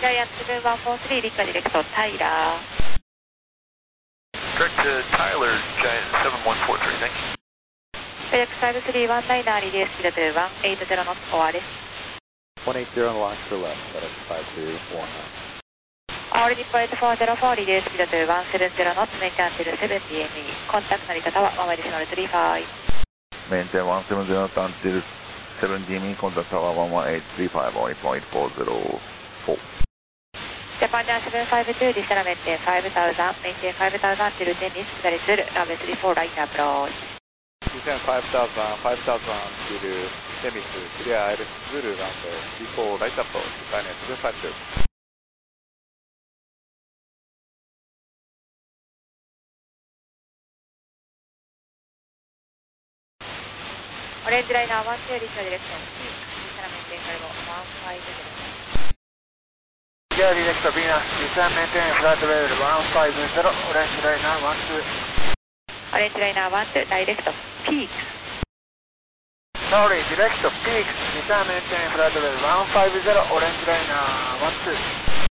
Giant 7143, Lika Direct to Tyler. Direct to Tyler, Giant 7143, thank you. Direct 5319, release speed to 180 knots, ORS. 180 on the launch for left, FedEx 5219. All deployed 404, release speed to 170 knots, maintain until 70 ME. Contact Narita Tower, 1 additional 35. Maintain 170 knots until 70 ME, contact Tower 11835 on 8.404. Japan Jan 752, descend maintain 5000, maintain 5000 until 10 minutes, clear Zulu, runway 34, right approach. Descend 5000 to Temis, clear Iris Zulu, runway 34, right approach, China 752. Orange Liner 12, reach your direction, descend maintain level 150. Clear direct to Venus, descend maintain flight level 150, Orange Liner 12. Orange Liner 12, direct peaks. Sorry, direct to peaks, descend maintain flight level 150, Orange Liner 12.